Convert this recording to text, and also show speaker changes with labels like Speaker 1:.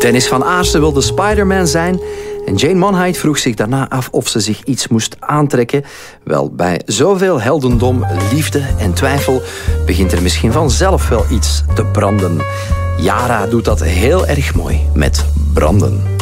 Speaker 1: Dennis van Aarsen wilde Spider-Man zijn en Jane Monheit vroeg zich daarna af of ze zich iets moest aantrekken. Wel, bij zoveel heldendom, liefde en twijfel begint er misschien vanzelf wel iets te branden. Yara doet dat heel erg mooi met Branden.